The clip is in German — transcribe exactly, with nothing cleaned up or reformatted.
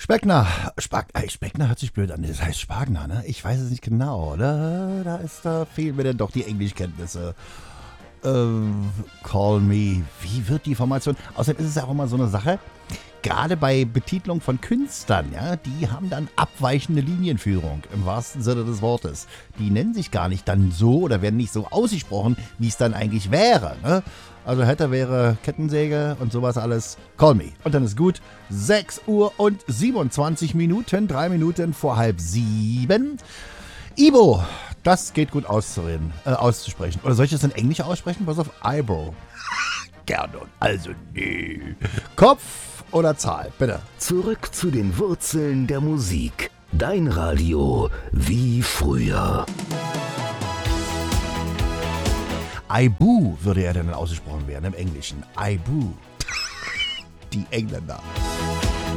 Speckner. Spag ey, Speckner hört sich blöd an. Das heißt Spagner, ne? Ich weiß es nicht genau, oder? Da ist da fehlen mir denn doch die Englischkenntnisse. Ähm, call me. Wie wird die Formation? Außerdem ist es ja auch immer so eine Sache. Gerade bei Betitlung von Künstlern, ja, die haben dann abweichende Linienführung, im wahrsten Sinne des Wortes. Die nennen sich gar nicht dann so oder werden nicht so ausgesprochen, wie es dann eigentlich wäre, ne? Also hätte, wäre, Kettensäge und sowas alles. Call me. Und dann ist gut. sechs Uhr und siebenundzwanzig Minuten, drei Minuten vor halb sieben. Ibo, das geht gut auszureden, äh, auszusprechen. Oder soll ich das in Englisch aussprechen? Pass auf, Eyebrow. Gerne. Also nee. Kopf oder Zahl, bitte. Zurück zu den Wurzeln der Musik. Dein Radio wie früher. Aibu würde er dann ausgesprochen werden im Englischen. Aibu. Die Engländer.